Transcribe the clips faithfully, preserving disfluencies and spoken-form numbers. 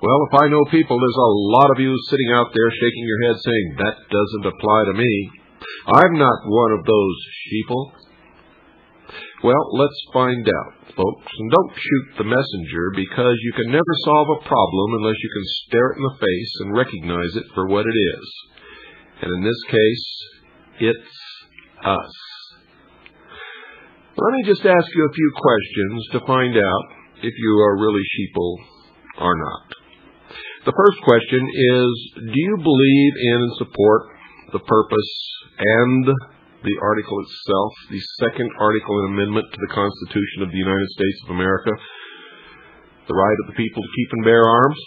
Well, if I know people, there's a lot of you sitting out there shaking your head saying, that doesn't apply to me. I'm not one of those sheeple. Well, let's find out, folks. And don't shoot the messenger, because you can never solve a problem unless you can stare it in the face and recognize it for what it is. And in this case, it's us. Let me just ask you a few questions to find out if you are really sheeple or not. The first question is, do you believe in and support the purpose and the article itself, the second article and amendment to the Constitution of the United States of America, the right of the people to keep and bear arms?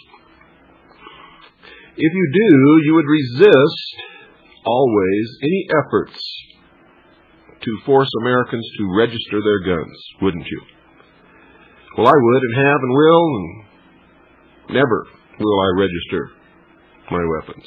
If you do, you would resist always any efforts to force Americans to register their guns, wouldn't you? Well, I would and have and will, and never will I register my weapons.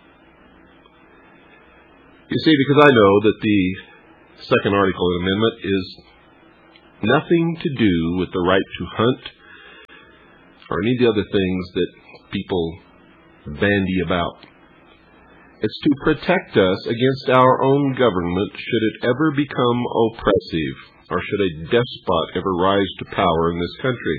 You see, because I know that the second article and amendment is nothing to do with the right to hunt or any of the other things that people bandy about. It's to protect us against our own government should it ever become oppressive, or should a despot ever rise to power in this country.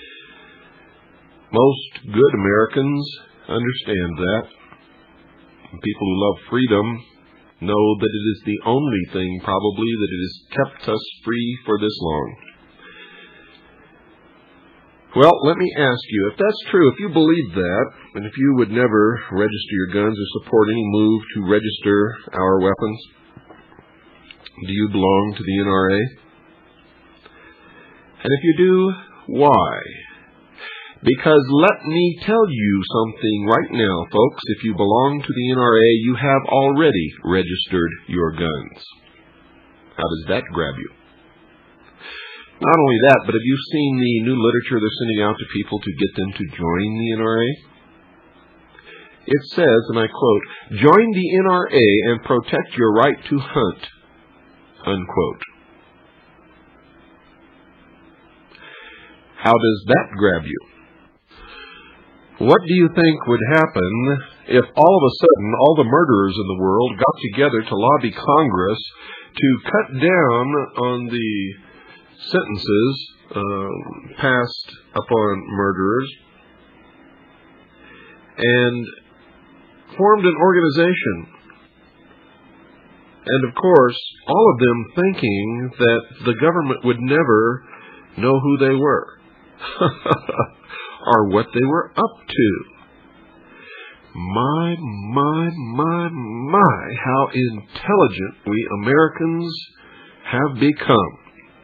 Most good Americans understand that. People who love freedom know that it is the only thing, probably, that it has kept us free for this long. Well, let me ask you, if that's true, if you believe that, and if you would never register your guns or support any move to register our weapons, do you belong to the N R A? And if you do, why? Because let me tell you something right now, folks. If you belong to the N R A, you have already registered your guns. How does that grab you? Not only that, but have you seen the new literature they're sending out to people to get them to join the N R A? It says, and I quote, "Join the N R A and protect your right to hunt," unquote. How does that grab you? What do you think would happen if all of a sudden all the murderers in the world got together to lobby Congress to cut down on the sentences uh, passed upon murderers and formed an organization? And of course, all of them thinking that the government would never know who they were or what they were up to. My, my, my, my, how intelligent we Americans have become.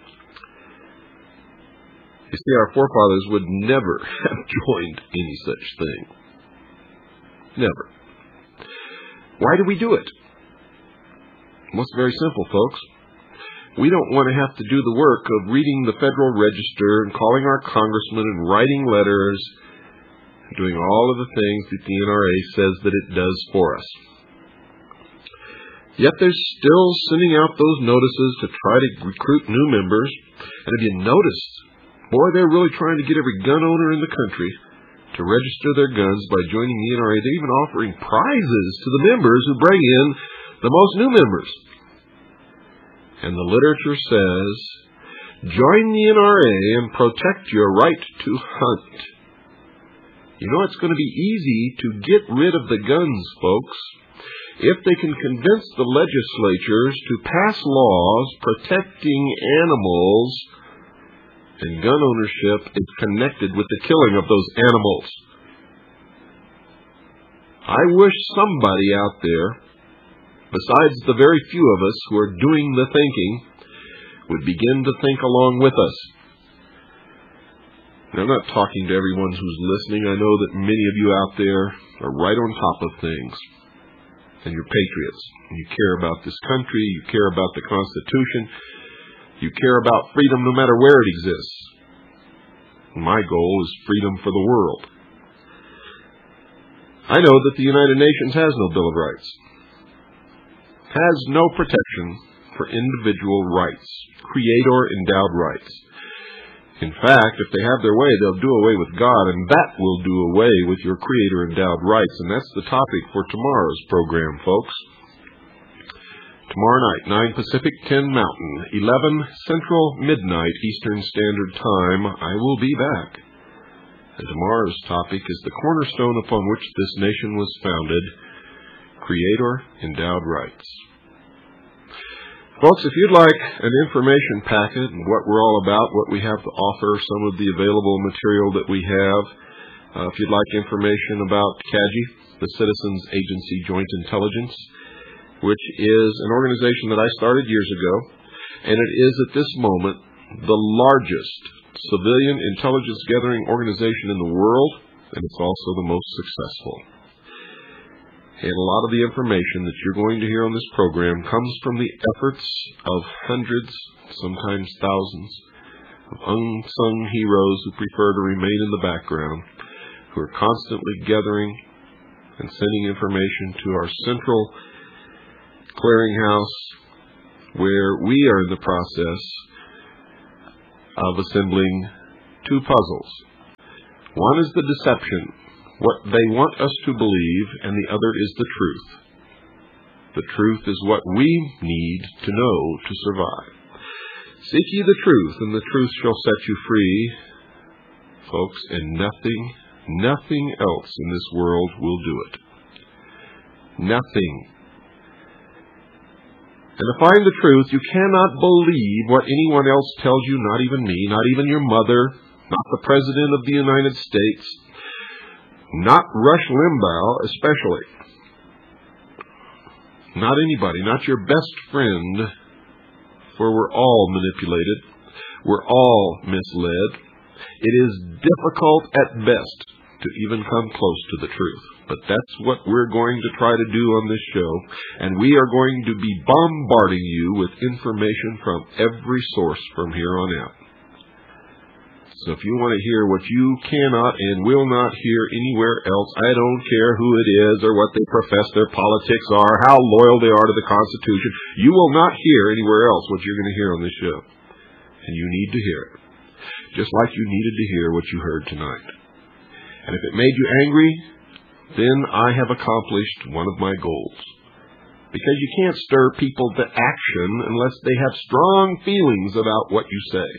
You see, our forefathers would never have joined any such thing. Never. Why do we do it? Well, it's very simple, folks. We don't want to have to do the work of reading the Federal Register and calling our congressmen and writing letters, and doing all of the things that the N R A says that it does for us. Yet they're still sending out those notices to try to recruit new members. And if you noticed, boy, they're really trying to get every gun owner in the country to register their guns by joining the N R A. They're even offering prizes to the members who bring in the most new members. And the literature says, join the N R A and protect your right to hunt. You know, it's going to be easy to get rid of the guns, folks, if they can convince the legislatures to pass laws protecting animals, and gun ownership is connected with the killing of those animals. I wish somebody out there, besides the very few of us who are doing the thinking, would begin to think along with us. And I'm not talking to everyone who's listening. I know that many of you out there are right on top of things. And you're patriots. And you care about this country. You care about the Constitution. You care about freedom no matter where it exists. My goal is freedom for the world. I know that the United Nations has no Bill of Rights. Has no protection for individual rights, creator-endowed rights. In fact, if they have their way, they'll do away with God, and that will do away with your Creator-endowed rights. And that's the topic for tomorrow's program, folks. Tomorrow night, nine Pacific, ten Mountain, eleven Central, midnight Eastern Standard Time, I will be back. And tomorrow's topic is the cornerstone upon which this nation was founded, Creator-endowed rights. Folks, if you'd like an information packet and what we're all about, what we have to offer, some of the available material that we have, uh, if you'd like information about C A G I, the Citizens Agency Joint Intelligence, which is an organization that I started years ago, and it is at this moment the largest civilian intelligence gathering organization in the world, and it's also the most successful. And a lot of the information that you're going to hear on this program comes from the efforts of hundreds, sometimes thousands, of unsung heroes who prefer to remain in the background, who are constantly gathering and sending information to our central clearinghouse, where we are in the process of assembling two puzzles. One is the deception, what they want us to believe, and the other is the truth. The truth is what we need to know to survive. Seek ye the truth, and the truth shall set you free, folks, and nothing, nothing else in this world will do it. Nothing. And to find the truth, you cannot believe what anyone else tells you, not even me, not even your mother, not the President of the United States, not Rush Limbaugh especially. Not anybody, not your best friend, for we're all manipulated. We're all misled. It is difficult at best to even come close to the truth. But that's what we're going to try to do on this show. And we are going to be bombarding you with information from every source from here on out. So if you want to hear what you cannot and will not hear anywhere else, I don't care who it is or what they profess their politics are, how loyal they are to the Constitution, you will not hear anywhere else what you're going to hear on this show. And you need to hear it. Just like you needed to hear what you heard tonight. And if it made you angry, then I have accomplished one of my goals. Because you can't stir people to action unless they have strong feelings about what you say.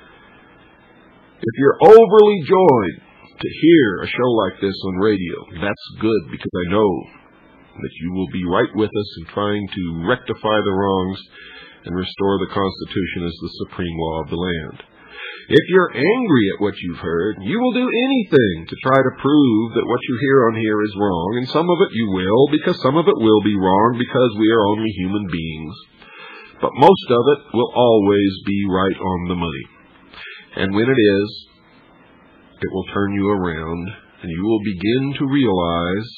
If you're overly joyed to hear a show like this on radio, that's good, because I know that you will be right with us in trying to rectify the wrongs and restore the Constitution as the supreme law of the land. If you're angry at what you've heard, you will do anything to try to prove that what you hear on here is wrong, and some of it you will, because some of it will be wrong, because we are only human beings. But most of it will always be right on the money. And when it is, it will turn you around, and you will begin to realize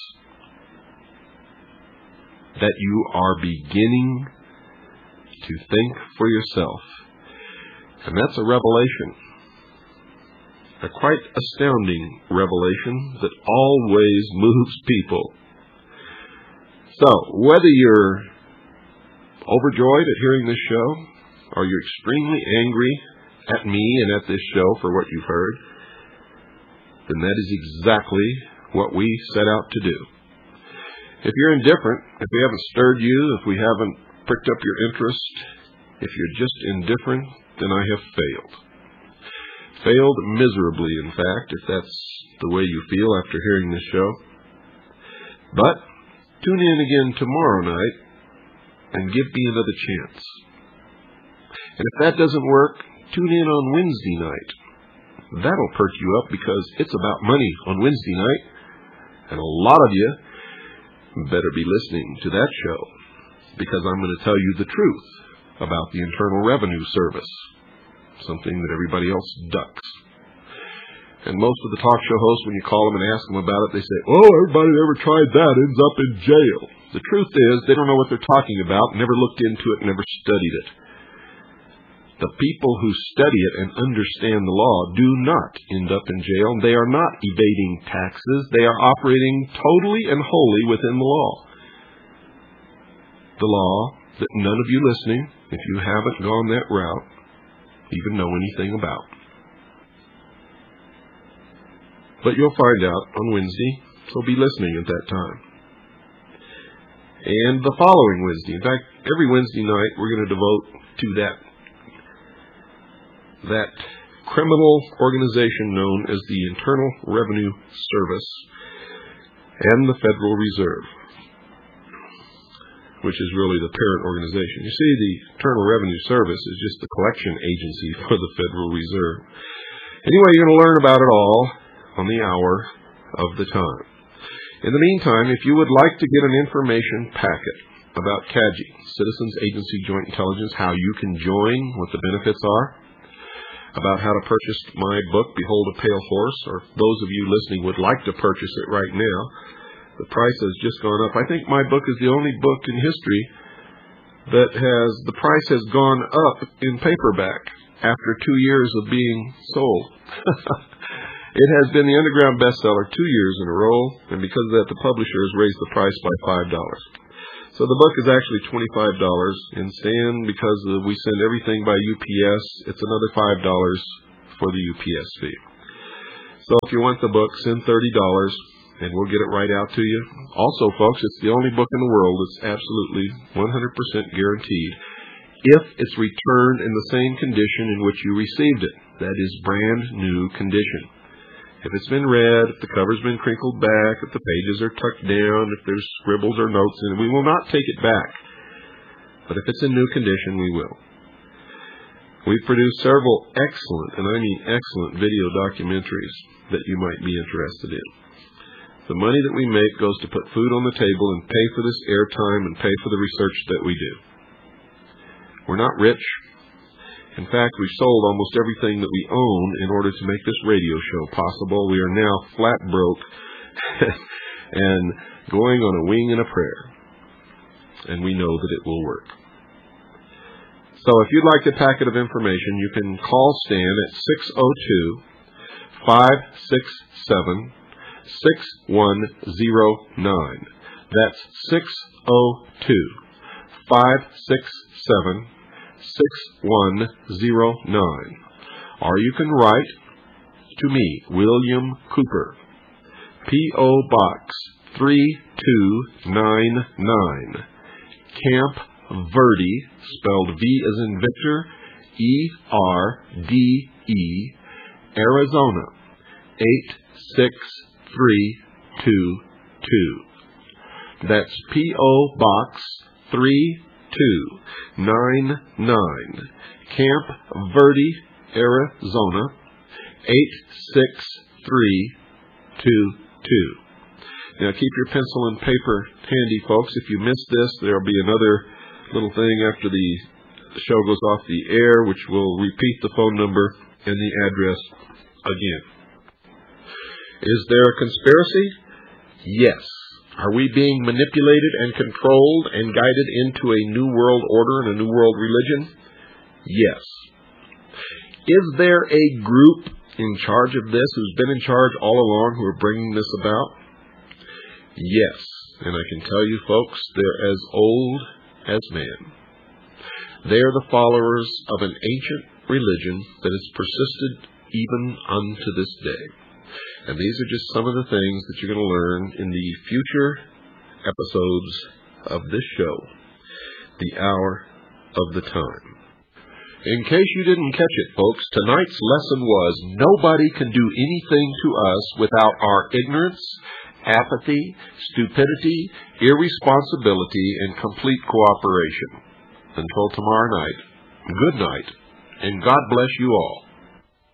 that you are beginning to think for yourself. And that's a revelation, a quite astounding revelation that always moves people. So, whether you're overjoyed at hearing this show, or you're extremely angry at me and at this show for what you've heard, then that is exactly what we set out to do. If you're indifferent, if we haven't stirred you, if we haven't pricked up your interest, if you're just indifferent, then I have failed. Failed miserably, in fact, if that's the way you feel after hearing this show. But tune in again tomorrow night and give me another chance. And if that doesn't work, tune in on Wednesday night. That'll perk you up, because it's about money on Wednesday night. And a lot of you better be listening to that show, because I'm going to tell you the truth about the Internal Revenue Service, something that everybody else ducks. And most of the talk show hosts, when you call them and ask them about it, they say, oh, everybody that ever tried that ends up in jail. The truth is, they don't know what they're talking about, never looked into it, never studied it. The people who study it and understand the law do not end up in jail. They are not evading taxes. They are operating totally and wholly within the law. The law that none of you listening, if you haven't gone that route, even know anything about. But you'll find out on Wednesday, so be listening at that time. And the following Wednesday, in fact, every Wednesday night, we're going to devote to that, that criminal organization known as the Internal Revenue Service and the Federal Reserve, which is really the parent organization. You see, the Internal Revenue Service is just the collection agency for the Federal Reserve. Anyway, you're going to learn about it all on the hour of the time. In the meantime, if you would like to get an information packet about C A G I, Citizens Agency Joint Intelligence, how you can join, what the benefits are, about how to purchase my book, Behold a Pale Horse, or if those of you listening would like to purchase it right now, the price has just gone up. I think my book is the only book in history that has, the price has gone up in paperback after two years of being sold. It has been the underground bestseller two years in a row, and because of that, the publisher has raised the price by five dollars. So the book is actually twenty-five dollars, and Stan, because we send everything by U P S, it's another five dollars for the U P S fee. So if you want the book, send thirty dollars, and we'll get it right out to you. Also, folks, it's the only book in the world that's absolutely one hundred percent guaranteed if it's returned in the same condition in which you received it. That is, brand new condition. If it's been read, if the cover's been crinkled back, if the pages are tucked down, if there's scribbles or notes in it, we will not take it back. But if it's in new condition, we will. We've produced several excellent, and I mean excellent, video documentaries that you might be interested in. The money that we make goes to put food on the table and pay for this airtime and pay for the research that we do. We're not rich. In fact, we've sold almost everything that we own in order to make this radio show possible. We are now flat broke and going on a wing and a prayer. And we know that it will work. So if you'd like a packet of information, you can call Stan at six oh two, five six seven, six one oh nine. That's six oh two, five six seven, six one oh nine. Or you can write to me, William Cooper, P O Box three two nine nine, Camp Verde, spelled V as in Victor, E R D E, Arizona, eight six three two two. That's P O Box three two nine nine, Camp Verde, Arizona, eight six three two two. Now keep your pencil and paper handy, folks. If you missed this, there will be another little thing after the show goes off the air, which will repeat the phone number and the address again. Is there a conspiracy? Yes. Are we being manipulated and controlled and guided into a new world order and a new world religion? Yes. Is there a group in charge of this who's been in charge all along who are bringing this about? Yes. And I can tell you, folks, they're as old as man. They are the followers of an ancient religion that has persisted even unto this day. And these are just some of the things that you're going to learn in the future episodes of this show, The Hour of the Time. In case you didn't catch it, folks, tonight's lesson was nobody can do anything to us without our ignorance, apathy, stupidity, irresponsibility, and complete cooperation. Until tomorrow night, good night, and God bless you all.